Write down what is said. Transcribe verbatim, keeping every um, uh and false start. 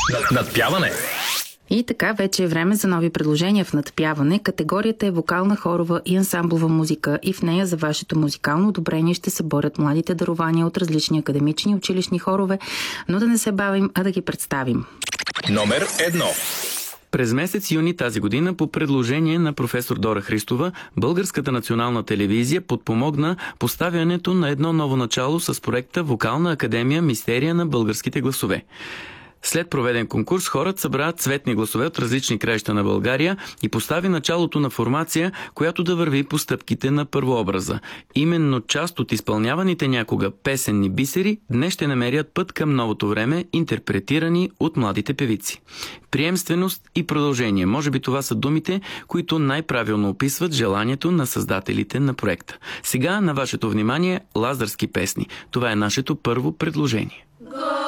Надпяване. И така, вече е време за нови предложения в надпяване. Категорията е вокална, хорова и ансамблова музика и в нея за вашето музикално одобрение ще се борят младите дарования от различни академични и училищни хорове, но да не се бавим, а да ги представим. Номер едно. През месец юни тази година по предложение на професор Дора Христова, Българската национална телевизия подпомогна поставянето на едно ново начало с проекта Вокална академия Мистерия на българските гласове. След проведен конкурс, хорът събра цветни гласове от различни краища на България и постави началото на формация, която да върви по стъпките на първообраза. Именно част от изпълняваните някога песенни бисери днес ще намерят път към новото време, интерпретирани от младите певици. Приемственост и продължение. Може би това са думите, които най-правилно описват желанието на създателите на проекта. Сега на вашето внимание лазърски песни. Това е нашето първо предложение.